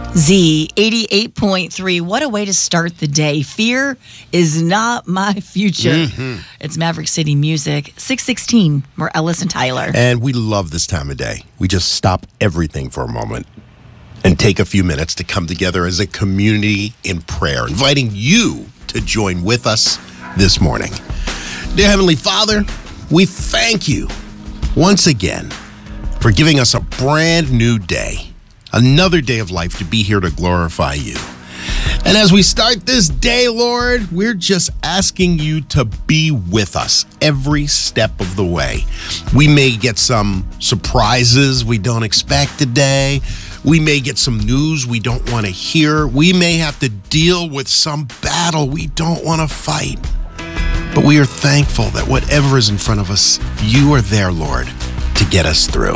Z88.3. What a way to start the day. Fear is not my future. It's Maverick City Music. 616. We're Ellis and Tyler. And we love this time of day. We just stop everything for a moment and take a few minutes to come together as a community in prayer, inviting you to join with us this morning. Dear Heavenly Father, we thank you once again for giving us a brand new day. Another day of life to be here to glorify you. And as we start this day, Lord, we're just asking you to be with us every step of the way. We may get some surprises we don't expect today. We may get some news we don't want to hear. We may have to deal with some battle we don't want to fight. But we are thankful that whatever is in front of us, you are there, Lord, to get us through.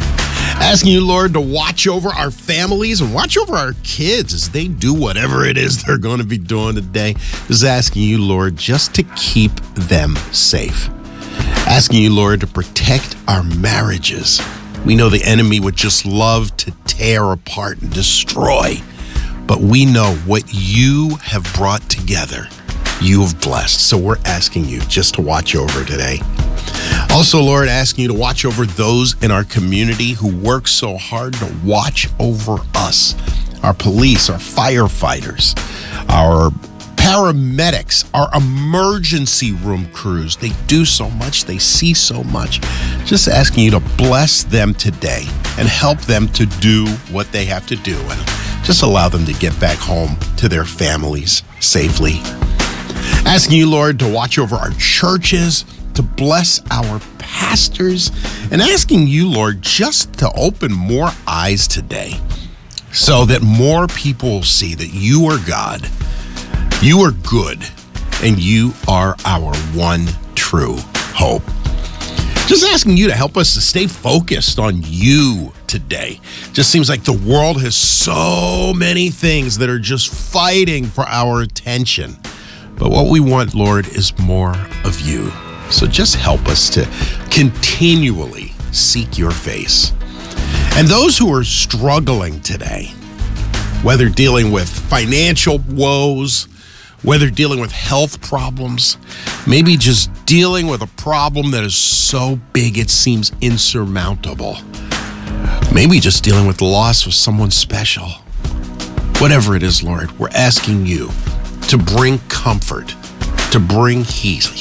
Asking you, Lord, to watch over our families and watch over our kids as they do whatever it is they're going to be doing today. Just asking you, Lord, just to keep them safe. Asking you, Lord, to protect our marriages. We know the enemy would just love to tear apart and destroy. But we know what you have brought together, you have blessed. So we're asking you just to watch over today. Also, Lord, asking you to watch over those in our community who work so hard to watch over us. Our police, our firefighters, our paramedics, our emergency room crews. They do so much. They see so much. Just asking you to bless them today and help them to do what they have to do and just allow them to get back home to their families safely. Asking you, Lord, to watch over our churches, to bless our pastors, and asking you, Lord, just to open more eyes today so that more people will see that you are God, you are good, and you are our one true hope. Just asking you to help us to stay focused on you today. Just seems like the world has so many things that are just fighting for our attention. But what we want, Lord, is more of you. So just help us to continually seek your face. And those who are struggling today, whether dealing with financial woes, whether dealing with health problems, maybe just dealing with a problem that is so big it seems insurmountable, maybe just dealing with the loss of someone special. Whatever it is, Lord, we're asking you to bring comfort, to bring healing,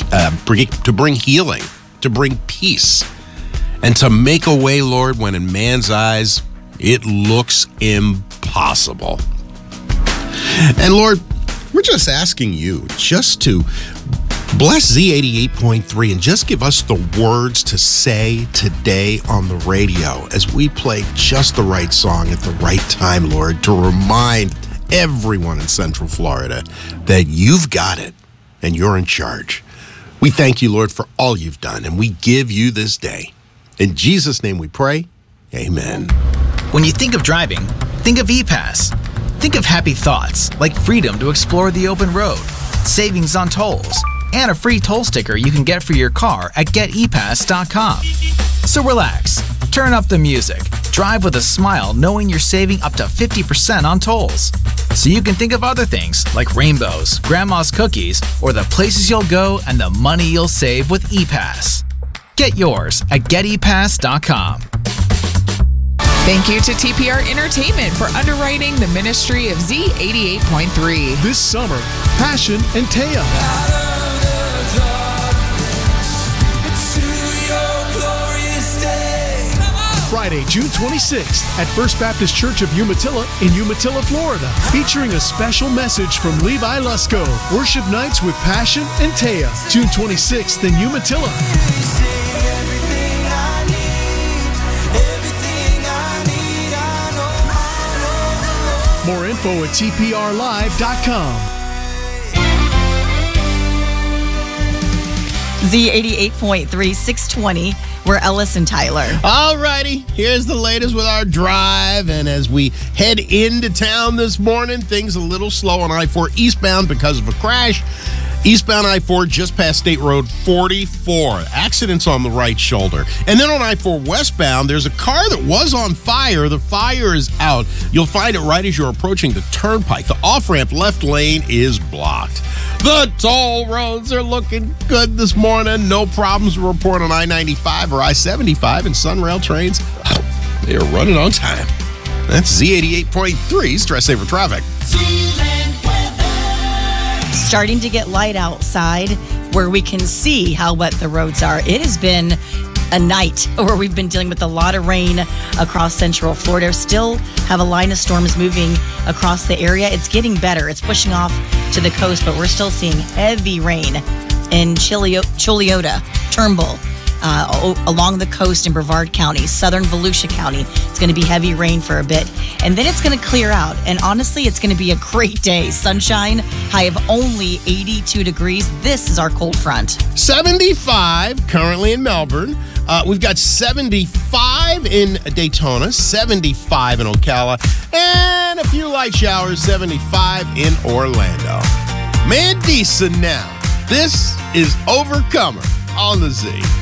to bring peace, and to make a way, Lord, when in man's eyes it looks impossible. And Lord, we're just asking you just to bless Z88.3 and just give us the words to say today on the radio as we play just the right song at the right time, Lord, to remind everyone in Central Florida that you've got it and you're in charge. We thank you, Lord, for all you've done, and we give you this day. In Jesus' name we pray, amen. When you think of driving, think of ePass. Think of happy thoughts like freedom to explore the open road, savings on tolls, and a free toll sticker you can get for your car at getepass.com. So relax, turn up the music, drive with a smile knowing you're saving up to 50% on tolls. So you can think of other things like rainbows, grandma's cookies, or the places you'll go and the money you'll save with ePass. Get yours at getepass.com. Thank you to TPR Entertainment for underwriting the ministry of Z88.3. This summer, Passion and Taya. Friday, June 26th at First Baptist Church of Umatilla in Umatilla, Florida, featuring a special message from Levi Lusko. Worship nights with Passion and Taya. June 26th in Umatilla. More info at tprlive.com. Z88.3, 620. We're Ellis and Tyler. All righty, here's the latest with our drive. And as we head into town this morning, things a little slow on I-4 eastbound because of a crash. Eastbound I-4 just past State Road 44. Accidents on the right shoulder. And then on I-4 westbound, there's a car that was on fire. The fire is out. You'll find it right as you're approaching the turnpike. The off-ramp left lane is blocked. The toll roads are looking good this morning. No problems to report on I-95 or I-75, and Sunrail trains, they are running on time. That's Z88.3 Stress Saver Traffic. Starting to get light outside where we can see how wet the roads are. It has been a night where we've been dealing with a lot of rain across central Florida. Still have a line of storms moving across the area. It's getting better. It's pushing off to the coast, but we're still seeing heavy rain in Choliota, Turnbull, along the coast in Brevard County, southern Volusia County. It's going to be heavy rain for a bit, and then it's going to clear out. And honestly, it's going to be a great day. Sunshine, high of only 82 degrees. This is our cold front. 75 currently in Melbourne. We've got 75 in Daytona, 75 in Ocala, and a few light showers, 75 in Orlando. Man, decent now. This is Overcomer on the Z.